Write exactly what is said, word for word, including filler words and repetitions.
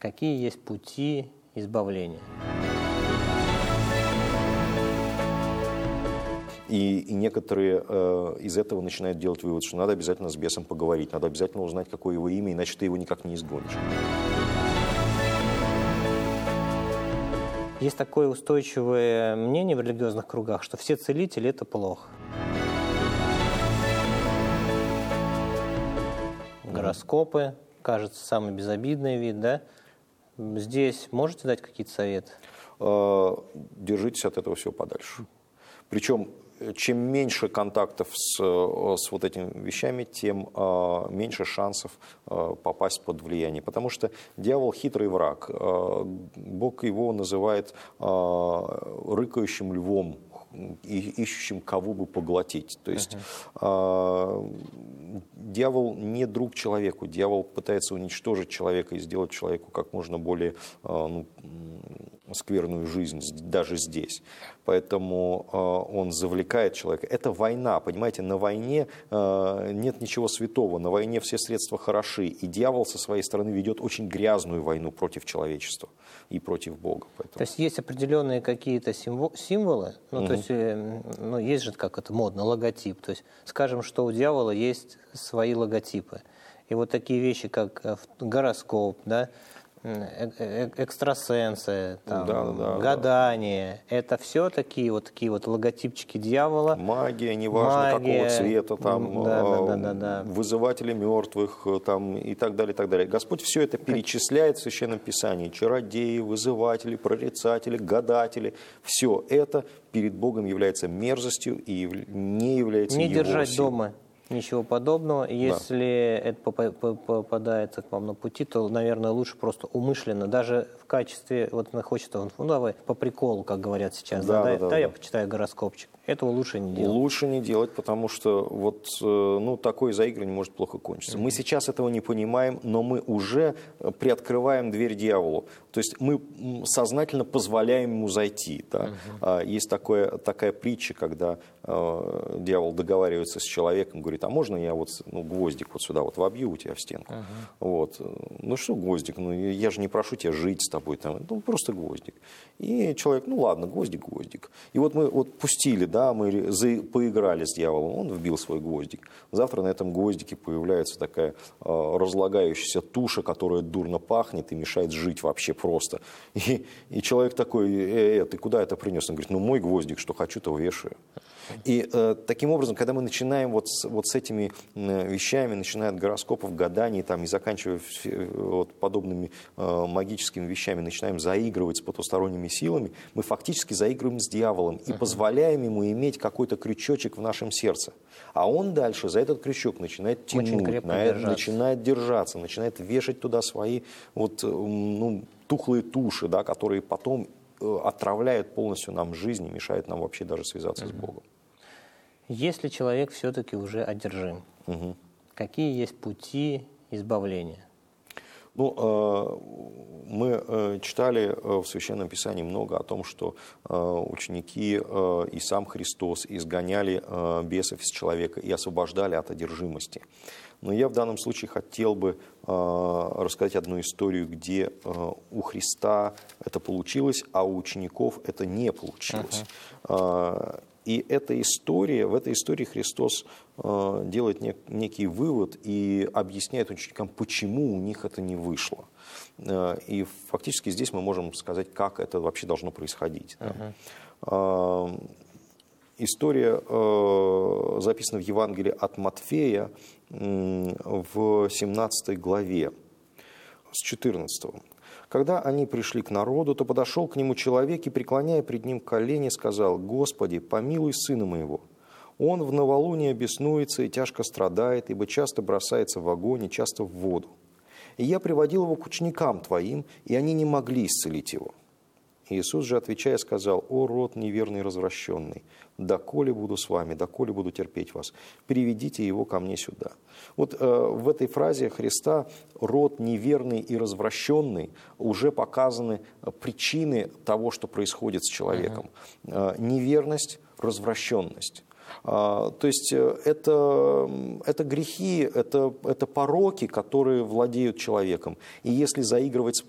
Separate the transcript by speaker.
Speaker 1: Какие есть пути избавления?
Speaker 2: И, и некоторые э, из этого начинают делать вывод, что надо обязательно с бесом поговорить, надо обязательно узнать, какое его имя, иначе ты его никак не изгонишь.
Speaker 1: Есть такое устойчивое мнение в религиозных кругах, что все целители – это плохо. Гороскопы, кажется, самый безобидный вид, да? Здесь можете дать какие-то советы?
Speaker 2: Держитесь от этого всего подальше. Причем, чем меньше контактов с, с вот этими вещами, тем э, меньше шансов э, попасть под влияние. Потому что дьявол хитрый враг. Э, Бог его называет э, рыкающим львом, и ищущим, кого бы поглотить. То есть uh-huh. э, дьявол не друг человеку. Дьявол пытается уничтожить человека и сделать человеку как можно более э, ну, скверную жизнь, даже здесь. Поэтому э, он завлекает человека. Это война, понимаете, на войне э, нет ничего святого, на войне все средства хороши. И дьявол со своей стороны ведет очень грязную войну против человечества и против Бога. Поэтому...
Speaker 1: То есть есть определенные какие-то символы, ну, uh-huh. то есть, ну, есть же, как это модно, логотип. То есть, скажем, что у дьявола есть свои логотипы. И вот такие вещи, как гороскоп, да, экстрасенсы, там,
Speaker 2: да, да,
Speaker 1: гадание, да. Это все такие вот такие вот логотипчики дьявола.
Speaker 2: Магия, неважно
Speaker 1: Магия,
Speaker 2: какого цвета, там,
Speaker 1: да, да, да, да, да.
Speaker 2: вызыватели мертвых, там, и так далее, и так далее. Господь все это перечисляет в Священном Писании. Чародеи, вызыватели, прорицатели, гадатели. Все это перед Богом является мерзостью и не является
Speaker 1: не
Speaker 2: его
Speaker 1: держать
Speaker 2: силой.
Speaker 1: дома. Ничего подобного. Если да. это попадается к вам на пути, то, наверное, лучше просто умышленно, даже в качестве, вот хочет он, ну давай, по приколу, как говорят сейчас, да, да, да, да, да я почитаю гороскопчик. Этого лучше не делать.
Speaker 2: Лучше не делать, потому что вот, ну, такое заигрывание может плохо кончиться. Mm-hmm. Мы сейчас этого не понимаем, но мы уже приоткрываем дверь дьяволу. То есть мы сознательно позволяем ему зайти. Да? Mm-hmm. Есть такое, такая притча, когда э, дьявол договаривается с человеком, говорит, а можно я вот ну, гвоздик вот сюда вот вобью у тебя в стенку? Uh-huh. Вот. Ну что гвоздик? Ну я же не прошу тебя жить с тобой. Там. Ну просто гвоздик. И человек, ну ладно, гвоздик, гвоздик. И вот мы вот пустили, да, мы за, поиграли с дьяволом, он вбил свой гвоздик. Завтра на этом гвоздике появляется такая э, разлагающаяся туша, которая дурно пахнет и мешает жить вообще просто. И, и человек такой, э, э, ты куда это принес? Он говорит, ну мой гвоздик, что хочу, то вешаю. И э, таким образом, когда мы начинаем вот с, вот с этими э, вещами, начиная от гороскопов, гаданий там, и заканчивая э, вот, подобными э, магическими вещами, начинаем заигрывать с потусторонними силами, мы фактически заигрываем с дьяволом и uh-huh. позволяем ему иметь какой-то крючочек в нашем сердце. А он дальше за этот крючок начинает тянуть, на, начинает держаться, начинает вешать туда свои вот, ну, тухлые туши, да, которые потом э, отравляют полностью нам жизнь и мешают нам вообще даже связаться uh-huh. с Богом.
Speaker 1: Если человек все-таки уже одержим, угу. какие есть пути избавления?
Speaker 2: Ну, э, мы э, читали в Священном Писании много о том, что э, ученики э, и сам Христос изгоняли э, бесов из человека и освобождали от одержимости. Но я в данном случае хотел бы э, рассказать одну историю, где э, у Христа это получилось, а у учеников это не получилось. Uh-huh. И эта история, в этой истории Христос э, делает нек, некий вывод и объясняет ученикам, почему у них это не вышло. Э, и фактически здесь мы можем сказать, как это вообще должно происходить. Uh-huh. э, история э, записана в Евангелии от Матфея э, в семнадцатой главе, с четырнадцатого. Когда они пришли к народу, то подошел к нему человек и, преклоняя пред ним колени, сказал: «Господи, помилуй сына моего. Он в новолуние беснуется и тяжко страдает, ибо часто бросается в огонь и часто в воду. И я приводил его к ученикам твоим, и они не могли исцелить его». Иисус же, отвечая, сказал: «О, род неверный и развращенный, доколе буду с вами, доколе буду терпеть вас, приведите его ко мне сюда». Вот э, в этой фразе Христа род неверный и развращенный уже показаны причины того, что происходит с человеком. Uh-huh. э, неверность, развращенность. То есть это, это грехи, это, это пороки, которые владеют человеком. И если заигрывать